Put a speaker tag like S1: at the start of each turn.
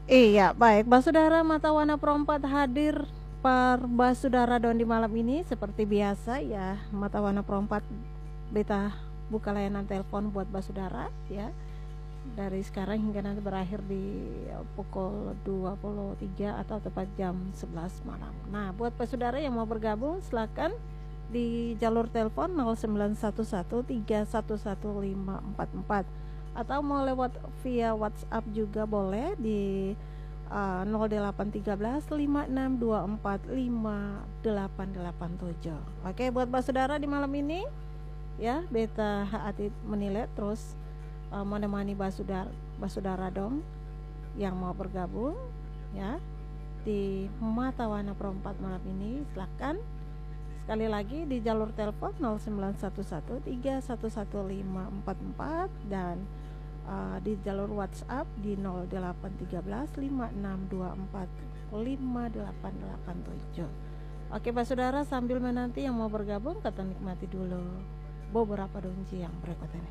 S1: Iya, baik. Basudara Mata Warna Perempat hadir per Basudara Don di malam ini seperti biasa ya. Mata Warna Perempat beta buka layanan telepon buat Basudara ya. Dari sekarang hingga nanti berakhir di pukul 23 atau tepat jam 11 malam. Nah, buat Basudara yang mau bergabung silakan di jalur telepon 0911311544 atau mau lewat via WhatsApp juga boleh di 0813 56245887. Oke, buat Basudara di malam ini ya, beta hati menilai terus menemani Basudara dong yang mau bergabung ya di Mata Warna Perempat malam ini. Silakan sekali lagi di jalur telepon 0911311544 dan di jalur WhatsApp di 0813 56245887. Oke, Basudara, sambil menanti yang mau bergabung, kita nikmati dulu beberapa donji yang berikut ini.